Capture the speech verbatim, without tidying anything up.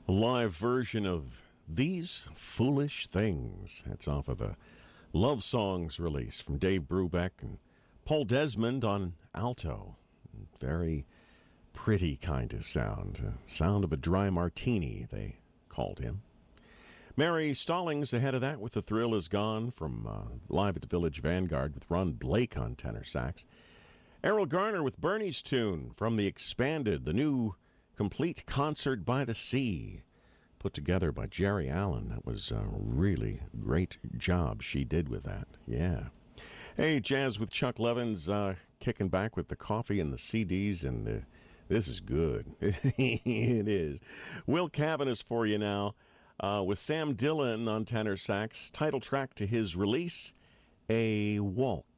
A live version of These Foolish Things. That's off of the Love Songs release from Dave Brubeck and Paul Desmond on alto. Very pretty kind of sound. Uh, sound of a dry martini, they called him. Mary Stallings ahead of that with The Thrill Is Gone from uh, Live at the Village Vanguard with Ron Blake on tenor sax. Errol Garner with Bernie's tune from the Expanded, the new complete concert by the sea, put together by Jerry Allen. That was a really great job she did with that. Yeah. Hey, Jazz with Chuck Levins, uh, kicking back with the coffee and the C Ds, and the, this is good. It is. Will Cavan is for you now uh, with Sam Dillon on tenor sax. Title track to his release, A Walk.